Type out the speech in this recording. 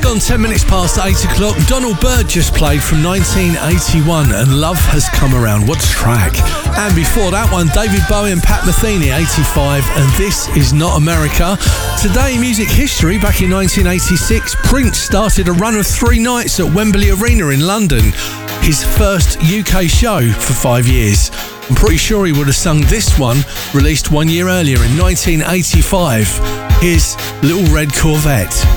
gone 10 minutes past 8 o'clock. Donald Byrd just played from 1981 and Love Has Come Around. What a track. And before that one, David Bowie and Pat Metheny, 85, and This Is Not America. Today in music history, back in 1986, Prince started a run of 3 nights at Wembley Arena in London. His first UK show for 5 years. I'm pretty sure he would have sung this one, released 1 year earlier in 1985. Here's Little Red Corvette.